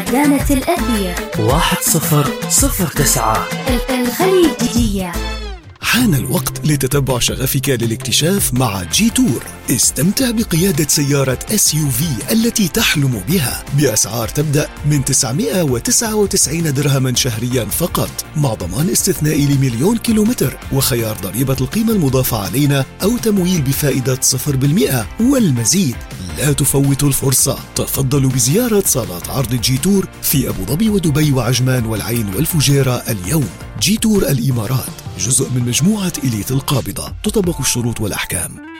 مدانة الأثير 1009 الخليجية. حان الوقت لتتبع شغفك للاكتشاف مع جي تور. استمتع بقيادة سيارة SUV التي تحلم بها بأسعار تبدأ من 999 درهما شهريا فقط، مع ضمان استثنائي ل1,000,000 كيلومتر وخيار ضريبة القيمة المضافة علينا أو تمويل بفائدة 0% والمزيد. لا تفوتوا الفرصة، تفضلوا بزيارة صالات عرض جي تور في أبو ظبي ودبي وعجمان والعين والفجيرة اليوم. جي تور الإمارات جزء من مجموعة إليت القابضة، تطبق الشروط والأحكام.